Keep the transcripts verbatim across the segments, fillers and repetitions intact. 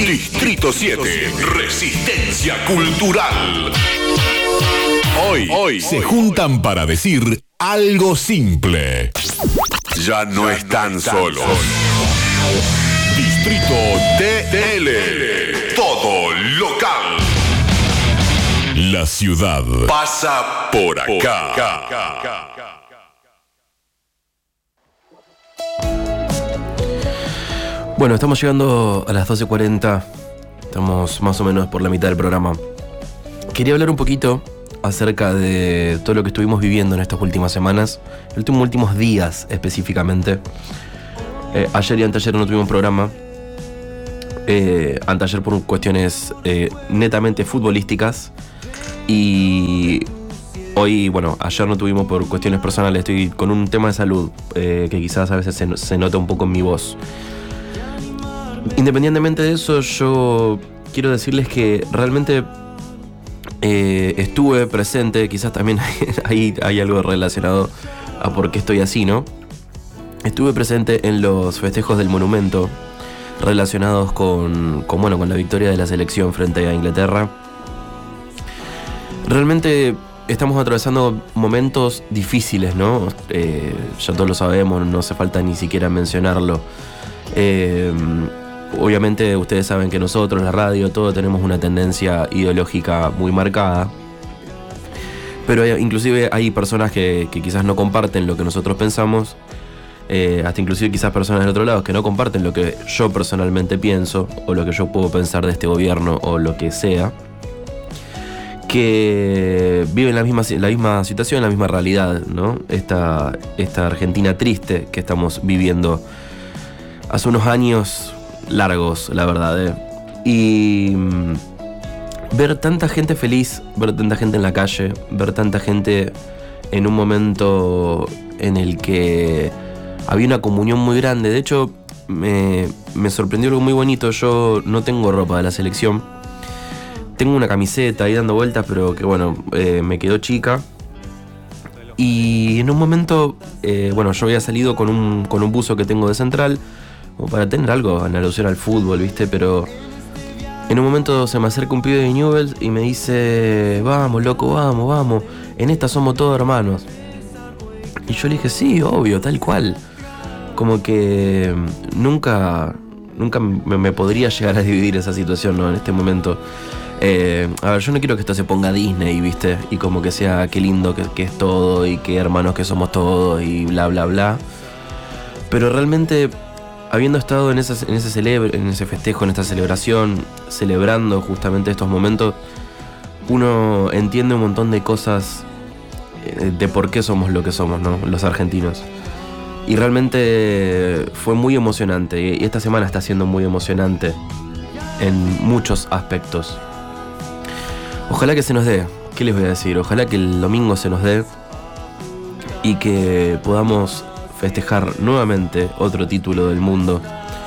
Distrito siete, Resistencia Cultural. Hoy, hoy se juntan para decir algo simple. Ya no están solos. Distrito T L, todo local. La ciudad pasa por acá. Bueno, estamos llegando a las doce cuarenta. Estamos más o menos por la mitad del programa. Quería hablar un poquito acerca de todo lo que estuvimos viviendo en estas últimas semanas, los últimos, últimos días específicamente. Eh, ayer y anteayer no tuvimos programa. Eh, anteayer por cuestiones eh, netamente futbolísticas. Y hoy, bueno, ayer no tuvimos por cuestiones personales. Estoy con un tema de salud eh, que quizás a veces se, se nota un poco en mi voz. Independientemente de eso, yo quiero decirles que realmente eh, estuve presente, quizás también hay, hay algo relacionado a por qué estoy así, ¿no? Estuve presente en los festejos del Monumento relacionados con, con, bueno, con la victoria de la selección frente a Inglaterra. Realmente estamos atravesando momentos difíciles, ¿no? Eh, ya todos lo sabemos, no hace falta ni siquiera mencionarlo. Eh, Obviamente ustedes saben que nosotros, la radio, todo tenemos una tendencia ideológica muy marcada. Pero hay, inclusive hay personas que, que quizás no comparten lo que nosotros pensamos. Eh, hasta inclusive quizás personas del otro lado que no comparten lo que yo personalmente pienso. O lo que yo puedo pensar de este gobierno o lo que sea. Que viven la misma, la misma situación, la misma realidad, ¿no? Esta, esta Argentina triste que estamos viviendo hace unos años largos, la verdad, ¿eh? Y mmm, ver tanta gente feliz, ver tanta gente en la calle, ver tanta gente en un momento en el que había una comunión muy grande. De hecho, me, me sorprendió algo muy bonito. Yo no tengo ropa de la selección. Tengo una camiseta ahí dando vueltas, pero que bueno, eh, me quedó chica. Y en un momento, eh, bueno, yo había salido con un, con un buzo que tengo de Central, como para tener algo en alusión al fútbol, ¿viste? Pero en un momento se me acerca un pibe de Newell's y me dice: vamos, loco, vamos, vamos, en esta somos todos hermanos. Y yo le dije: sí, obvio, tal cual. Como que nunca, nunca me, me podría llegar a dividir esa situación, ¿no? En este momento. Eh, a ver, yo no quiero que esto se ponga Disney, ¿viste? Y como que sea qué lindo que, que es todo y qué hermanos que somos todos y bla, bla, bla. Pero realmente, habiendo estado en, esas, en, ese celebre, en ese festejo, en esta celebración, celebrando justamente estos momentos, uno entiende un montón de cosas de por qué somos lo que somos, ¿no? Los argentinos. Y realmente fue muy emocionante. Y esta semana está siendo muy emocionante en muchos aspectos. Ojalá que se nos dé. ¿Qué les voy a decir? Ojalá que el domingo se nos dé y que podamos festejar nuevamente otro título del mundo.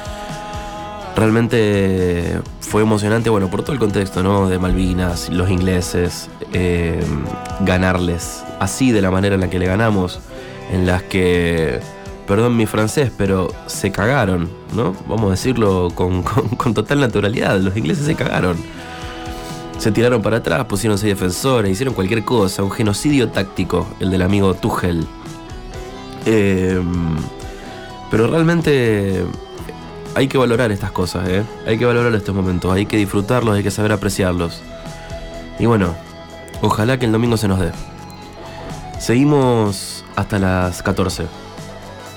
Realmente fue emocionante, bueno, por todo el contexto, ¿no? De Malvinas, los ingleses, eh, ganarles así de la manera en la que le ganamos, en las que, perdón mi francés, pero se cagaron, ¿no? Vamos a decirlo con, con, con total naturalidad, los ingleses se cagaron. Se tiraron para atrás, pusieron seis defensores, hicieron cualquier cosa, un genocidio táctico, el del amigo Tuchel. Eh, pero realmente hay que valorar estas cosas, ¿eh? Hay que valorar estos momentos, hay que disfrutarlos, hay que saber apreciarlos. Y bueno, ojalá que el domingo se nos dé. Seguimos hasta las catorce.